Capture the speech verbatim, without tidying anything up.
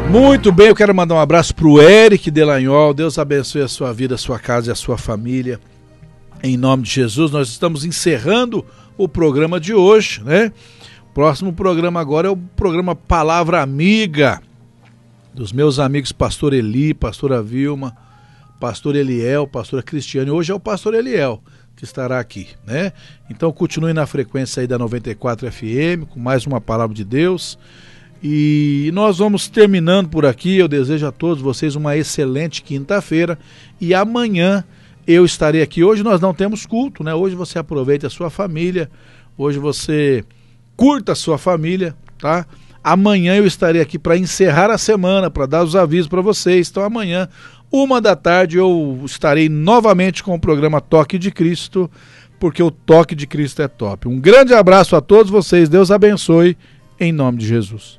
Muito bem, eu quero mandar um abraço para o Eric Delanhol. Deus abençoe a sua vida, a sua casa e a sua família. Em nome de Jesus, nós estamos encerrando o programa de hoje, né? O próximo programa agora é o programa Palavra Amiga, dos meus amigos Pastor Eli, Pastora Vilma, Pastor Eliel, Pastora Cristiane. Hoje é o Pastor Eliel que estará aqui, né? Então continue na frequência aí da noventa e quatro F M, com mais uma Palavra de Deus. E nós vamos terminando por aqui. Eu desejo a todos vocês uma excelente quinta-feira e amanhã eu estarei aqui. Hoje nós não temos culto, né? Hoje você aproveita a sua família, hoje você curta a sua família, tá? Amanhã eu estarei aqui para encerrar a semana, para dar os avisos para vocês. Então amanhã, uma da tarde, eu estarei novamente com o programa Toque de Cristo, porque o Toque de Cristo é top. Um grande abraço a todos vocês, Deus abençoe, em nome de Jesus.